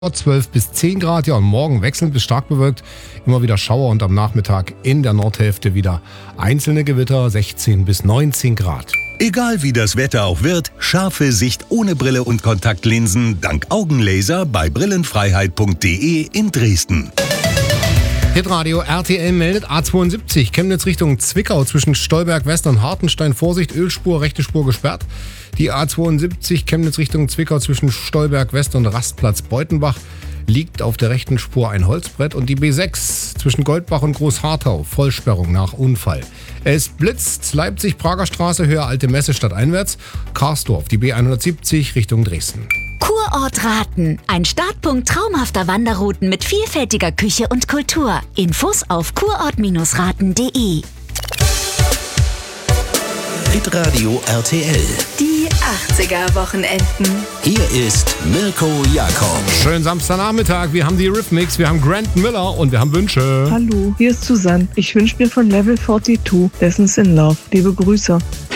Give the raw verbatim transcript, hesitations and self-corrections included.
zwölf bis zehn Grad, ja, und morgen wechselnd bis stark bewölkt, immer wieder Schauer und am Nachmittag in der Nordhälfte wieder einzelne Gewitter, sechzehn bis neunzehn Grad. Egal wie das Wetter auch wird, scharfe Sicht ohne Brille und Kontaktlinsen dank Augenlaser bei brillenfreiheit punkt de in Dresden. Hitradio R T L meldet A zweiundsiebzig, Chemnitz Richtung Zwickau zwischen Stolberg West und Hartenstein. Vorsicht, Ölspur, rechte Spur gesperrt. Die A zweiundsiebzig Chemnitz Richtung Zwickau zwischen Stolberg West und Rastplatz Beutenbach liegt auf der rechten Spur ein Holzbrett. Und die B sechs zwischen Goldbach und Großharthau, Vollsperrung nach Unfall. Es blitzt, Leipzig-Prager Straße, Höhe Alte Messe stadteinwärts, Karsdorf, die B hundertsiebzig Richtung Dresden. Kurort Raten. Ein Startpunkt traumhafter Wanderrouten mit vielfältiger Küche und Kultur. Infos auf kurort raten punkt de. Hitradio R T L. Die achtziger-Wochenenden. Hier ist Mirko Jakob. Schönen Samstagnachmittag, wir haben die Rhythmics, wir haben Grant Miller und wir haben Wünsche. Hallo, hier ist Susanne. Ich wünsche mir von Level zweiundvierzig Lessons in Love. Liebe Grüße.